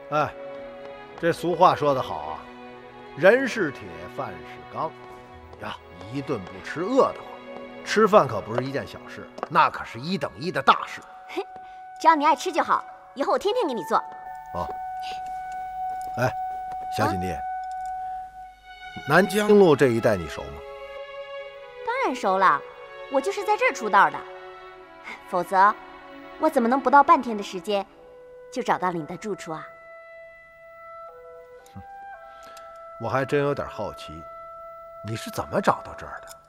哎，这俗话说得好啊，人是铁，饭是钢，呀，一顿不吃饿得慌。吃饭可不是一件小事，那可是1等1的大事。 嘿，只要你爱吃就好，以后我天天给你做。 哦，哎，小锦弟，南京路这一带你熟吗？ 当然熟了，我就是在这儿出道的，否则我怎么能不到半天的时间就找到了你的住处啊？ 我还真有点好奇，你是怎么找到这儿的？